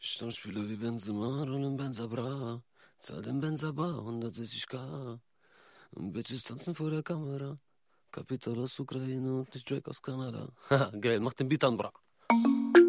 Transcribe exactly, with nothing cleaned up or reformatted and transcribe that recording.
Stammspieler wie Benzema und im Benza Bra. Zahl den Benza Bar, hundertsechzig K. Und Bitches tanzen vor der Kamera. Kapital aus Ukraine und nicht Drake aus Kanada. Haha, geil, mach den Beat an, bra.